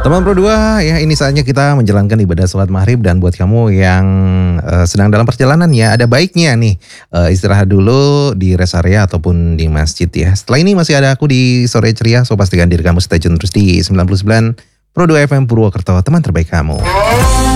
Teman Pro 2, ya ini saatnya kita menjalankan ibadah sholat maghrib. Dan buat kamu yang sedang dalam perjalanan ya, ada baiknya nih istirahat dulu di rest area ataupun di masjid ya. Setelah ini masih ada aku di Sore Ceria, so pastikan diri kamu stay tune terus di 99 Pro 2 FM Purwokerto, teman terbaik kamu.